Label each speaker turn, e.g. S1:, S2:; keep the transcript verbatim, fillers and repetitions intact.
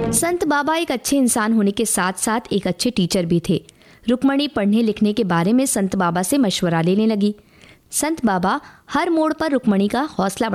S1: संत बाबा एक अच्छे इंसान होने के साथ साथ एक अच्छे टीचर भी थे। रुक्मणी पढ़ने लिखने के बारे में संत बाबा से मशवरा लेने लगी। संत बाबा हर मोड़ पर रुक्मणी का हौसला